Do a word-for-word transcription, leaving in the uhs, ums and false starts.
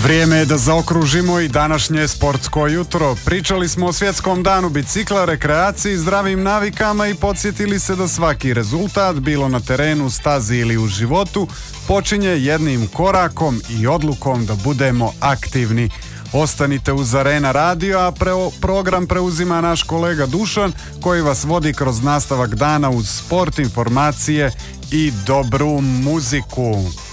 Vrijeme je da zaokružimo i današnje sportsko jutro. Pričali smo o svjetskom danu bicikla, rekreaciji, zdravim navikama i podsjetili se da svaki rezultat, bilo na terenu, stazi ili u životu, počinje jednim korakom i odlukom da budemo aktivni. Ostanite uz Arena radio, a preo, program preuzima naš kolega Dušan, koji vas vodi kroz nastavak dana uz sport, informacije i dobru muziku.